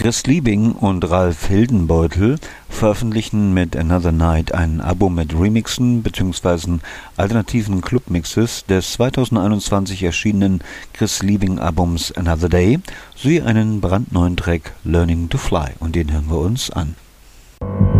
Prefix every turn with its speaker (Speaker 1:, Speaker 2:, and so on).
Speaker 1: Chris Liebing und Ralf Hildenbeutel veröffentlichen mit Another Night ein Album mit Remixen bzw. alternativen Clubmixes des 2021 erschienenen Chris Liebing Albums Another Day sowie einen brandneuen Track Learning to Fly, und den hören wir uns an.